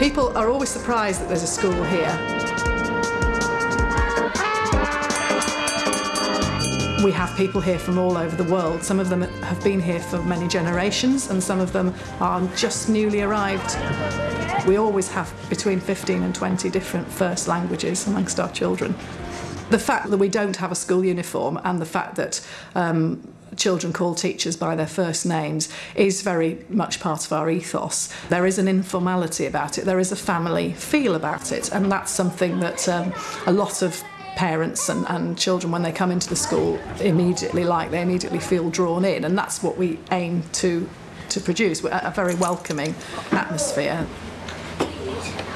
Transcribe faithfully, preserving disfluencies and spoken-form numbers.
People are always surprised that there's a school here. We have people here from all over the world. Some of them have been here for many generations and some of them are just newly arrived. We always have between fifteen and twenty different first languages amongst our children. The fact that we don't have a school uniform and the fact that um, children call teachers by their first names is very much part of our ethos. There is an informality about it, there is a family feel about it, and that's something that um, a lot of parents and, and children, when they come into the school, immediately like, they immediately feel drawn in, and that's what we aim to, to produce, a very welcoming atmosphere.